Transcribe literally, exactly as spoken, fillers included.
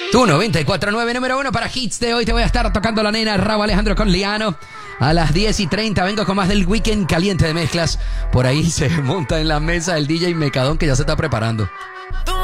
Tu noventa y cuatro punto nueve, número uno para hits de hoy. Te voy a estar tocando la nena Raúl Alejandro con Liano. A las diez y treinta vengo con más del weekend caliente de mezclas. Por ahí se monta en la mesa el D J Mecadón, que ya se está preparando.